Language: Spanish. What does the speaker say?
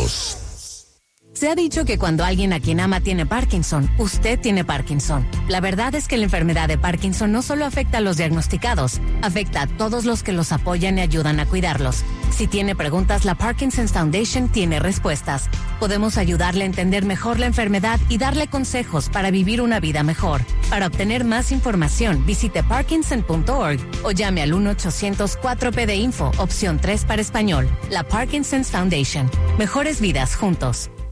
Unidos. Se ha dicho que cuando alguien a quien ama tiene Parkinson, usted tiene Parkinson. La verdad es que la enfermedad de Parkinson no solo afecta a los diagnosticados, afecta a todos los que los apoyan y ayudan a cuidarlos. Si tiene preguntas, la Parkinson's Foundation tiene respuestas. Podemos ayudarle a entender mejor la enfermedad y darle consejos para vivir una vida mejor. Para obtener más información, visite parkinson.org o llame al 1-800-4PD-INFO, opción 3 para español. La Parkinson's Foundation. Mejores vidas juntos.